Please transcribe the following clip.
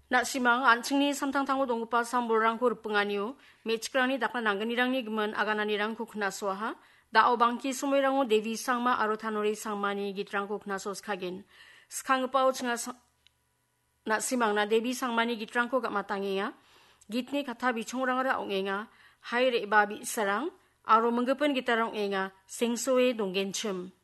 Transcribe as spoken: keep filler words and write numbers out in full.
Na simang anchingni samtangtango dongpa sambolrangko rupenganiu, mechikrangni dakna nangganirangni gemen agananirangko knaswaha, dao bangki sumoirango devi sangma aro tanori sangmani gitrangko knasos kagin. Skangpao chinga na simang na devi sangmani gitrangko gatmatangiya, gitni kata bichongrangara ongenga, haire babi sarang, aro menggepen gitarang ongenga, sengsoe donggenchum.